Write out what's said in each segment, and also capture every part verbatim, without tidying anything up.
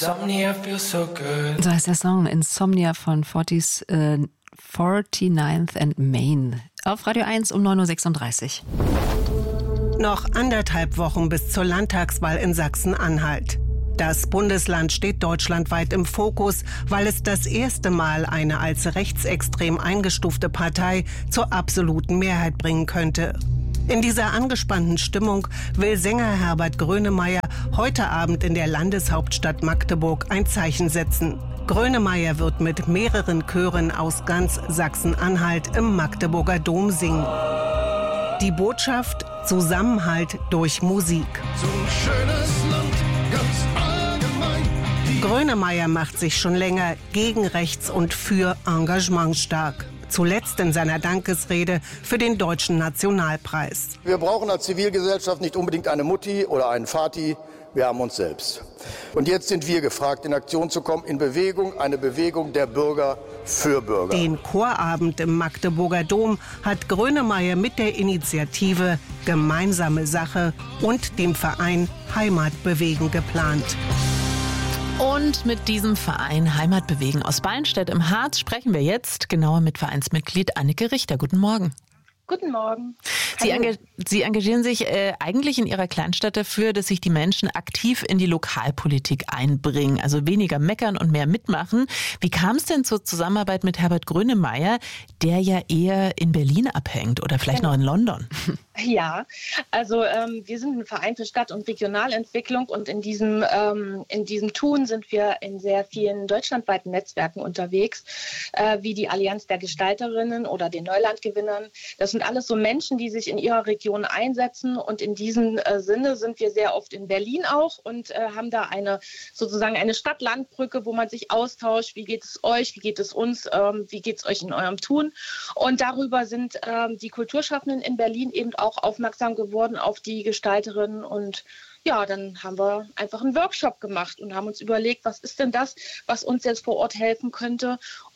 Insomnia feels so good. So heißt der Song Insomnia von forties, äh, forty-ninth and Main. Auf Radio eins um neun Uhr sechsunddreißig. Noch anderthalb Wochen bis zur Landtagswahl in Sachsen-Anhalt. Das Bundesland steht deutschlandweit im Fokus, weil es das erste Mal eine als rechtsextrem eingestufte Partei zur absoluten Mehrheit bringen könnte. In dieser angespannten Stimmung will Sänger Herbert Grönemeyer heute Abend in der Landeshauptstadt Magdeburg ein Zeichen setzen. Grönemeyer wird mit mehreren Chören aus ganz Sachsen-Anhalt im Magdeburger Dom singen. Die Botschaft: Zusammenhalt durch Musik. So ein schönes Land, ganz allgemein. Grönemeyer macht sich schon länger gegen rechts und für Engagement stark. Zuletzt in seiner Dankesrede für den Deutschen Nationalpreis. Wir brauchen als Zivilgesellschaft nicht unbedingt eine Mutti oder einen Vati, wir haben uns selbst. Und jetzt sind wir gefragt, in Aktion zu kommen, in Bewegung, eine Bewegung der Bürger für Bürger. Den Chorabend im Magdeburger Dom hat Grönemeyer mit der Initiative Gemeinsame Sache und dem Verein Heimat bewegen geplant. Und mit diesem Verein Heimat bewegen aus Ballenstedt im Harz sprechen wir jetzt genauer mit Vereinsmitglied Annike Richter. Guten Morgen. Guten Morgen. Sie, enga- Sie engagieren sich äh, eigentlich in Ihrer Kleinstadt dafür, dass sich die Menschen aktiv in die Lokalpolitik einbringen, also weniger meckern und mehr mitmachen. Wie kam es denn zur Zusammenarbeit mit Herbert Grönemeyer, der ja eher in Berlin abhängt oder vielleicht noch in London? Ja, also ähm, wir sind ein Verein für Stadt- und Regionalentwicklung und in diesem, ähm, in diesem Tun sind wir in sehr vielen deutschlandweiten Netzwerken unterwegs, äh, wie die Allianz der Gestalterinnen oder den Neulandgewinnern. Das sind alles so Menschen, die sich in ihrer Region einsetzen, und in diesem äh, Sinne sind wir sehr oft in Berlin auch und äh, haben da eine sozusagen eine Stadt-Land-Brücke, wo man sich austauscht, wie geht es euch, wie geht es uns, ähm, wie geht es euch in eurem Tun. Und darüber sind ähm, die Kulturschaffenden in Berlin eben auch aufmerksam geworden auf die Gestalterinnen, und ja, dann haben wir einfach einen Workshop gemacht und haben uns überlegt, was ist denn das, was uns jetzt vor Ort helfen könnte,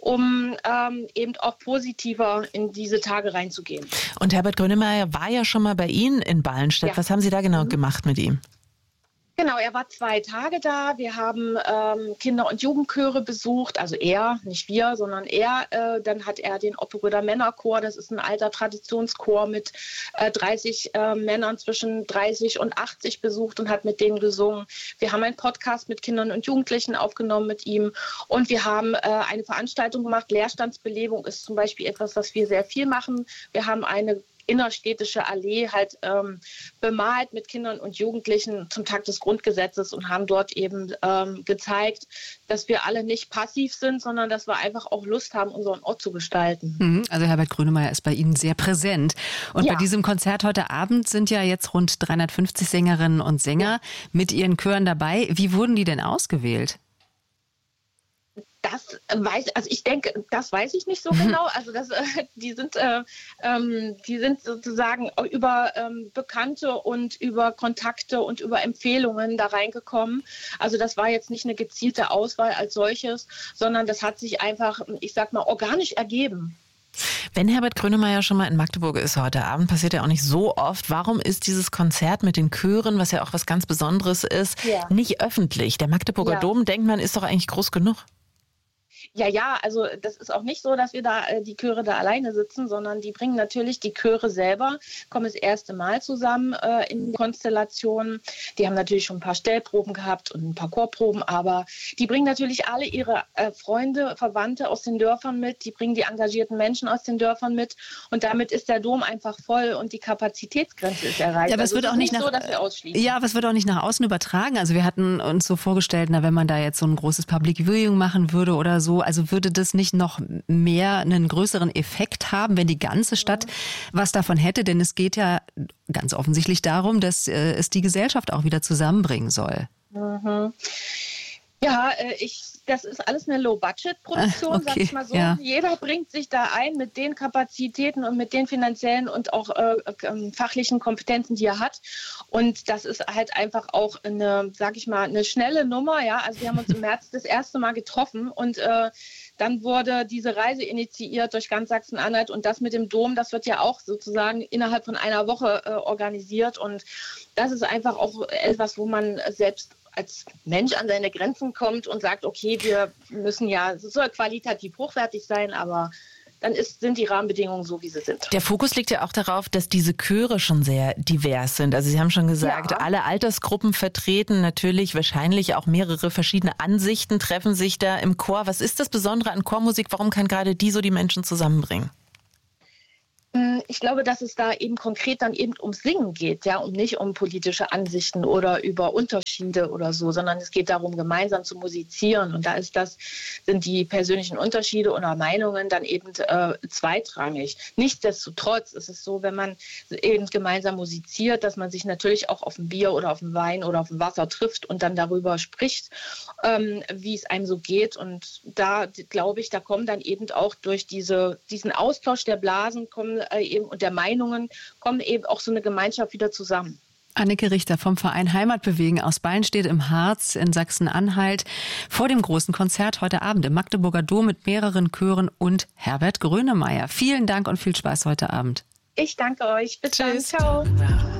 um ähm, eben auch positiver in diese Tage reinzugehen. Und Herbert Grönemeyer war ja schon mal bei Ihnen in Ballenstedt. Ja. Was haben Sie da genau Mhm. gemacht mit ihm? Genau, er war zwei Tage da. Wir haben ähm, Kinder- und Jugendchöre besucht, also er, nicht wir, sondern er. Äh, dann hat er den Opperöder Männerchor, das ist ein alter Traditionschor mit äh, dreißig äh, Männern zwischen dreißig und achtzig besucht und hat mit denen gesungen. Wir haben einen Podcast mit Kindern und Jugendlichen aufgenommen mit ihm, und wir haben äh, eine Veranstaltung gemacht. Leerstandsbelebung ist zum Beispiel etwas, was wir sehr viel machen. Wir haben eine innerstädtische Allee halt ähm, bemalt mit Kindern und Jugendlichen zum Tag des Grundgesetzes und haben dort eben ähm, gezeigt, dass wir alle nicht passiv sind, sondern dass wir einfach auch Lust haben, unseren Ort zu gestalten. Mhm, also Herbert Grönemeyer ist bei Ihnen sehr präsent. Und Ja. bei diesem Konzert heute Abend sind ja jetzt rund dreihundertfünfzig Sängerinnen und Sänger mit ihren Chören dabei. Wie wurden die denn ausgewählt? Das weiß, also ich denke, das weiß ich nicht so genau. Also das, äh, die sind, äh, ähm, die sind sozusagen über ähm, Bekannte und über Kontakte und über Empfehlungen da reingekommen. Also das war jetzt nicht eine gezielte Auswahl als solches, sondern das hat sich einfach, ich sag mal, organisch ergeben. Wenn Herbert Grönemeyer schon mal in Magdeburg ist heute Abend, passiert ja auch nicht so oft. Warum ist dieses Konzert mit den Chören, was ja auch was ganz Besonderes ist, Ja. nicht öffentlich? Der Magdeburger Ja. Dom, denkt man, ist doch eigentlich groß genug. Ja, ja, also das ist auch nicht so, dass wir da äh, die Chöre da alleine sitzen, sondern die bringen natürlich die Chöre selber, kommen das erste Mal zusammen äh, in Konstellationen. Die haben natürlich schon ein paar Stellproben gehabt und ein paar Chorproben, aber die bringen natürlich alle ihre äh, Freunde, Verwandte aus den Dörfern mit, die bringen die engagierten Menschen aus den Dörfern mit, und damit ist der Dom einfach voll und die Kapazitätsgrenze ist erreicht. Ja, aber es Also wird es auch ist nicht nach, so, dass wir ausschließen. ja, aber es wird auch nicht nach außen übertragen. Also wir hatten uns so vorgestellt, na, wenn man da jetzt so ein großes Public Viewing machen würde oder so, also würde das nicht noch mehr einen größeren Effekt haben, wenn die ganze Stadt was davon hätte? Denn es geht ja ganz offensichtlich darum, dass äh, es die Gesellschaft auch wieder zusammenbringen soll. Mhm. Ja, äh, ich, das ist alles eine Low-Budget-Produktion, Ah, okay, sag ich mal so. ja. Jeder bringt sich da ein mit den Kapazitäten und mit den finanziellen und auch äh, äh, fachlichen Kompetenzen, die er hat. Und das ist halt einfach auch eine, sag ich mal, eine schnelle Nummer. Ja, also wir haben uns im März das erste Mal getroffen, und äh, dann wurde diese Reise initiiert durch ganz Sachsen-Anhalt, und das mit dem Dom, das wird ja auch sozusagen innerhalb von einer Woche äh, organisiert, und das ist einfach auch etwas, wo man selbst als Mensch an seine Grenzen kommt und sagt, okay, wir müssen ja, es soll qualitativ hochwertig sein, aber dann ist, sind die Rahmenbedingungen so, wie sie sind. Der Fokus liegt ja auch darauf, dass diese Chöre schon sehr divers sind. Also Sie haben schon gesagt, ja. alle Altersgruppen vertreten, natürlich wahrscheinlich auch mehrere verschiedene Ansichten treffen sich da im Chor. Was ist das Besondere an Chormusik? Warum kann gerade die so die Menschen zusammenbringen? Ich glaube, dass es da eben konkret dann eben ums Singen geht, ja, und nicht um politische Ansichten oder über Unterschiede oder so, sondern es geht darum, gemeinsam zu musizieren. Und da ist das, sind die persönlichen Unterschiede oder Meinungen dann eben äh, zweitrangig. Nichtsdestotrotz ist es so, wenn man eben gemeinsam musiziert, dass man sich natürlich auch auf ein Bier oder auf einen Wein oder auf ein Wasser trifft und dann darüber spricht, ähm, wie es einem so geht. Und da glaube ich, da kommen dann eben auch durch diese, diesen Austausch der Blasen kommen Eben, und der Meinungen kommen eben auch so eine Gemeinschaft wieder zusammen. Anneke Richter vom Verein Heimatbewegen aus Ballenstedt im Harz in Sachsen-Anhalt vor dem großen Konzert heute Abend im Magdeburger Dom mit mehreren Chören und Herbert Grönemeyer. Vielen Dank und viel Spaß heute Abend. Ich danke euch. Bis Tschüss. dann. Ciao.